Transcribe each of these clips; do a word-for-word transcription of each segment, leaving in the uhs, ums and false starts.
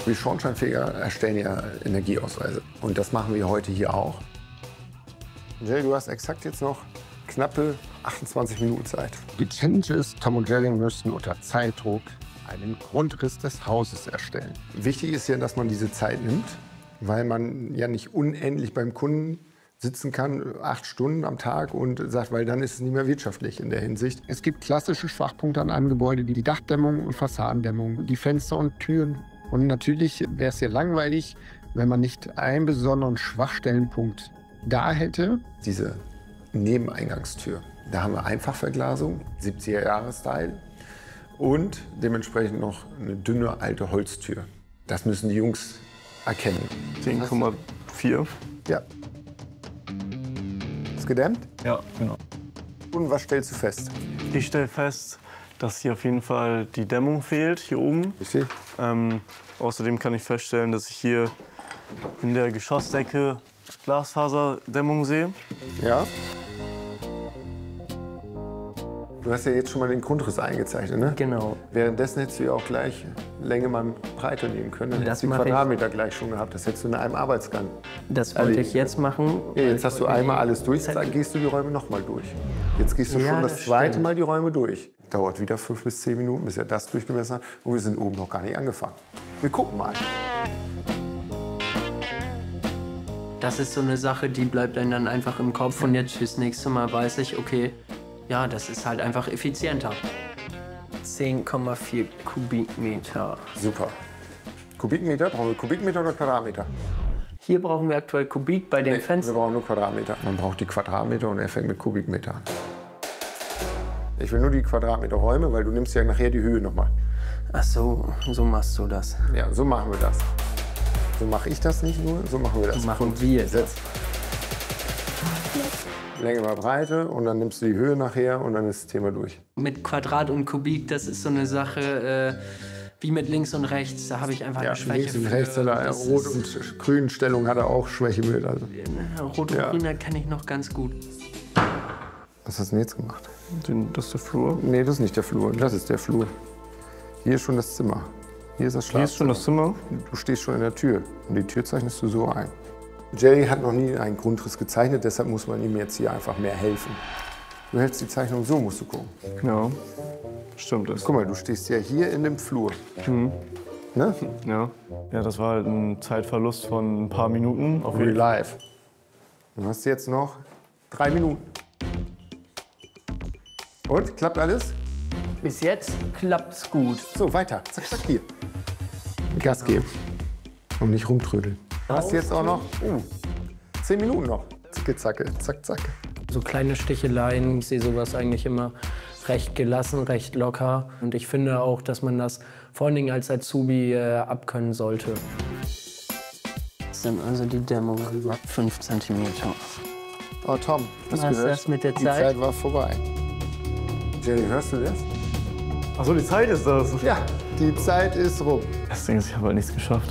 Wir Schornsteinfeger erstellen ja Energieausweise. Und das machen wir heute hier auch. Jerry, du hast exakt jetzt noch knappe achtundzwanzig Minuten Zeit. Die Challenge ist, Tom und Jerry müssen unter Zeitdruck einen Grundriss des Hauses erstellen. Wichtig ist ja, dass man diese Zeit nimmt, weil man ja nicht unendlich beim Kunden sitzen kann, acht Stunden am Tag und sagt, weil dann ist es nicht mehr wirtschaftlich in der Hinsicht. Es gibt klassische Schwachpunkte an einem Gebäude, die Dachdämmung und Fassadendämmung, die Fenster und Türen. Und natürlich wäre es sehr langweilig, wenn man nicht einen besonderen Schwachstellenpunkt da hätte. Diese Nebeneingangstür, da haben wir Einfachverglasung, siebziger-Jahre-Style und dementsprechend noch eine dünne alte Holztür. Das müssen die Jungs erkennen. zehn Komma vier. Ja. Ist gedämmt? Ja, genau. Und was stellst du fest? Ich stelle fest, dass hier auf jeden Fall die Dämmung fehlt, hier oben. Richtig. Ähm, außerdem kann ich feststellen, dass ich hier in der Geschossdecke Glasfaserdämmung sehe. Ja. Du hast ja jetzt schon mal den Grundriss eingezeichnet, ne? Genau. Währenddessen hättest du ja auch gleich Länge mal Breite nehmen können. Dann hättest du die Quadratmeter gleich schon gehabt. Das hättest du in einem Arbeitsgang. Das wollte ich jetzt machen. Ja, jetzt hast du einmal alles durch, dann gehst du die Räume noch mal durch. Jetzt gehst du Ja, schon das, das zweite stimmt. Mal die Räume durch. Dauert wieder fünf bis zehn Minuten, bis er das durchgemessen hat. Und wir sind oben noch gar nicht angefangen. Wir gucken mal. Das ist so eine Sache, die bleibt einem dann einfach im Kopf. Und jetzt fürs nächste Mal weiß ich, okay, ja, das ist halt einfach effizienter. zehn Komma vier Kubikmeter. Super. Kubikmeter? Brauchen wir Kubikmeter oder Quadratmeter? Hier brauchen wir aktuell Kubik bei den Nee, Fenstern. wir brauchen nur Quadratmeter. Man braucht die Quadratmeter und er fängt mit Kubikmeter an. Ich will nur die Quadratmeter Räume, weil du nimmst ja nachher die Höhe nochmal. Ach so, so machst du das. Ja, so machen wir das. So mache ich das nicht nur, so machen wir das. So machen wir das. Setz. Länge mal Breite und dann nimmst du die Höhe nachher und dann ist das Thema durch. Mit Quadrat und Kubik, das ist so eine Sache äh, wie mit links und rechts. Da habe ich einfach Ja, eine Schwäche links und für. rechts hat er Das Rot ist- und Grün Stellung hat er auch Schwäche mit. Also. Rot und Ja. Grün, da kenne ich noch ganz gut. Was hast du denn jetzt gemacht? Den, das ist der Flur. Nee, das ist nicht der Flur, das ist der Flur. Hier ist schon das Zimmer. Hier ist das Schlafzimmer. Hier ist schon das Zimmer. Du stehst schon in der Tür und die Tür zeichnest du so ein. Jerry hat noch nie einen Grundriss gezeichnet, deshalb muss man ihm jetzt hier einfach mehr helfen. Du hältst die Zeichnung so, musst du gucken. Ja, stimmt das. Guck mal, du stehst ja hier in dem Flur. Mhm. Ne? Ja. ja, das war halt ein Zeitverlust von ein paar Minuten. Auf Real jeden Fall. life. Du hast jetzt noch drei Minuten. Und, klappt alles? Bis jetzt klappt's gut. So, weiter. Zack, zack, hier. Gas geben. Und nicht rumtrödeln. Du hast jetzt auch noch uh, zehn Minuten noch. Zacke, zacke, zack, zack. So kleine Sticheleien, ich sehe sowas eigentlich immer recht gelassen, recht locker. Und ich finde auch, dass man das vor allen Dingen als Azubi äh, abkönnen sollte. Das sind also die Dämmung über fünf Zentimeter. Oh, Tom, hast Was du ist gehört? das mit der Die Zeit? Zeit war vorbei. Jerry, hörst du das? Ach so, die Zeit ist das. Ja, die Zeit ist rum. Das Ding ist, ich habe halt nichts geschafft.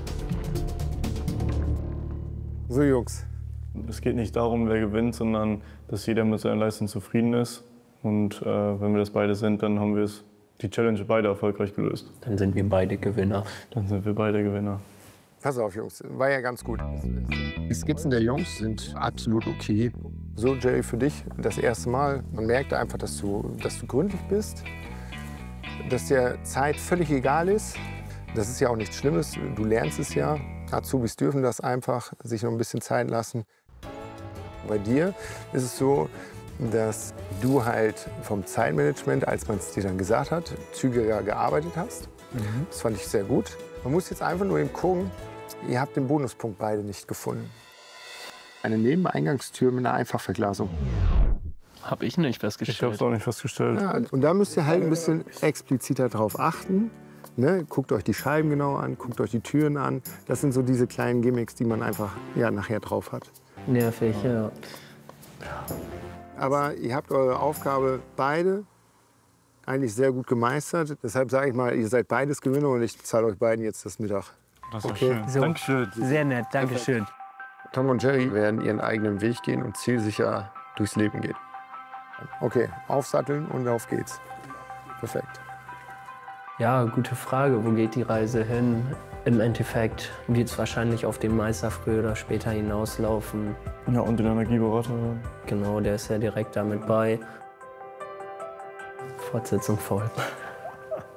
So, Jungs. Es geht nicht darum, wer gewinnt, sondern dass jeder mit seiner Leistung zufrieden ist. Und äh, wenn wir das beide sind, dann haben wir es, die Challenge beide erfolgreich gelöst. Dann sind wir beide Gewinner. Dann sind wir beide Gewinner. Pass auf, Jungs. War ja ganz gut. Die Skizzen der Jungs sind absolut okay. So, Jerry, für dich das erste Mal. Man merkt einfach, dass du, dass du gründlich bist, dass dir Zeit völlig egal ist. Das ist ja auch nichts Schlimmes. Du lernst es ja. Azubis dürfen das einfach, sich noch ein bisschen Zeit lassen. Bei dir ist es so, dass du halt vom Zeitmanagement, als man es dir dann gesagt hat, zügiger gearbeitet hast. Mhm. Das fand ich sehr gut. Man muss jetzt einfach nur eben gucken, ihr habt den Bonuspunkt beide nicht gefunden. Eine Nebeneingangstür mit einer Einfachverglasung. Hab ich nicht Ich habe festgestellt. es auch nicht festgestellt. Ja, und da müsst ihr halt ein bisschen expliziter drauf achten. Ne? Guckt euch die Scheiben genau an, guckt euch die Türen an. Das sind so diese kleinen Gimmicks, die man einfach ja, nachher drauf hat. Nervig, ja. Aber ihr habt eure Aufgabe beide eigentlich sehr gut gemeistert. Deshalb sage ich mal, ihr seid beides Gewinner und ich zahle euch beiden jetzt das Mittag. Das ist Okay. schön. So. Dankeschön. Sehr nett, Dankeschön. Tom und Jerry werden ihren eigenen Weg gehen und zielsicher durchs Leben gehen. Okay, aufsatteln und auf geht's. Perfekt. Ja, gute Frage. Wo geht die Reise hin? Im Endeffekt wird es wahrscheinlich auf den Meister früher oder später hinauslaufen. Ja, und den Energieberater. Genau, der ist ja direkt damit bei. Fortsetzung folgt.